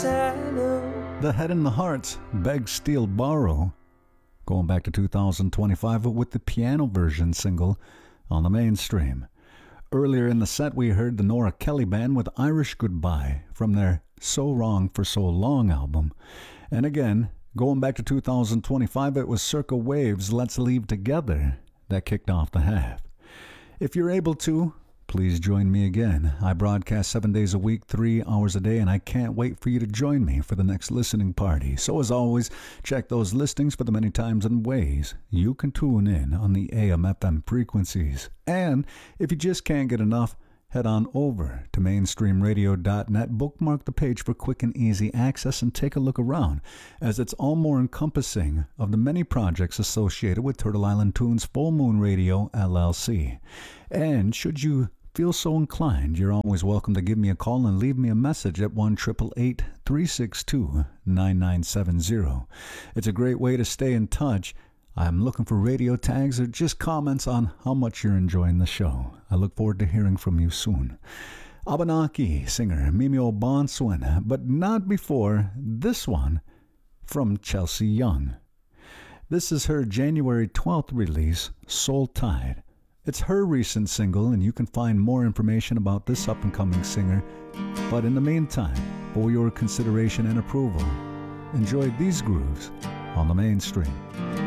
The Head and the Hearts, Beg, Steal, Borrow, going back to 2025 with the piano version single on the mainstream. Earlier in the set, we heard the Nora Kelly Band with Irish Goodbye from their So Wrong for So Long album. And again, going back to 2025, it was Circa Waves' Let's Leave Together that kicked off the half. If you're able to, please join me again. I broadcast 7 days a week, 3 hours a day, and I can't wait for you to join me for the next listening party. So as always, check those listings for the many times and ways you can tune in on the AM/FM frequencies. And if you just can't get enough, head on over to mainstreamradio.net, bookmark the page for quick and easy access, and take a look around, as it's all more encompassing of the many projects associated with Turtle Island Tunes Full Moon Radio, LLC. And should you feel so inclined, you're always welcome to give me a call and leave me a message at 1-888-362-9970. It's a great way to stay in touch. I'm looking for radio tags or just comments on how much you're enjoying the show. I look forward to hearing from you soon. Abenaki singer Mimi O'Bonswin, but not before this one from Chelsea Young. This is her January 12th release, Soul Tide. It's her recent single, and you can find more information about this up-and-coming singer. But in the meantime, for your consideration and approval, enjoy these grooves on the mainstream.